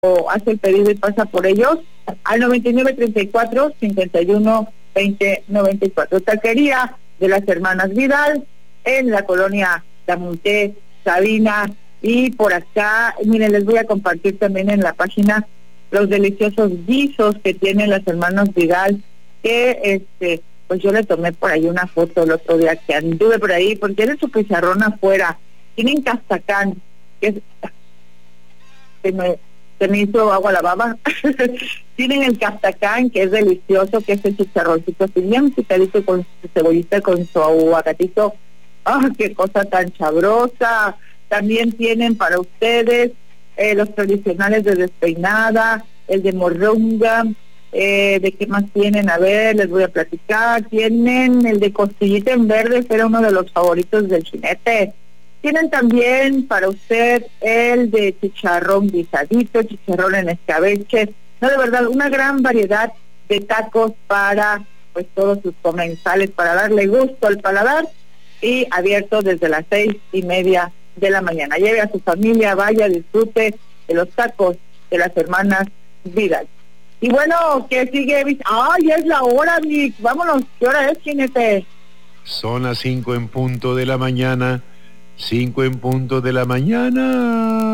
o hace el pedido y pasa por ellos al 9934-51-20-94. Taquería de las Hermanas Vidal en la colonia Tamunté, Sabina, y por acá, miren, les voy a compartir también en la página los deliciosos guisos que tienen las Hermanas Vidal, que pues yo le tomé por ahí una foto el otro día que anduve por ahí, porque tienen su pizarrón afuera, tienen castacán, que es... Se me hizo agua la baba. Tienen el castacán, que es delicioso, que es el chicharroncito así bien picadito con su cebollita, con su aguacatito. ¡Ah, qué cosa tan sabrosa! También tienen para ustedes los tradicionales de despeinada, el de morronga. ¿De qué más tienen? A ver, les voy a platicar. Tienen el de costillita en verde, que era uno de los favoritos del Jinete. Tienen también para usted el de chicharrón guisadito, chicharrón en escabeche. No, de verdad, una gran variedad de tacos para pues todos sus comensales, para darle gusto al paladar, y abierto desde las 6:30 de la mañana. Lleve a su familia, vaya, disfrute de los tacos de las Hermanas Vidal. Y bueno, ¿qué sigue? ¡Ay, ya es la hora, Vic! Vámonos, ¿qué hora es, Jinete? Son las 5 en punto de la mañana. 5 en punto de la mañana.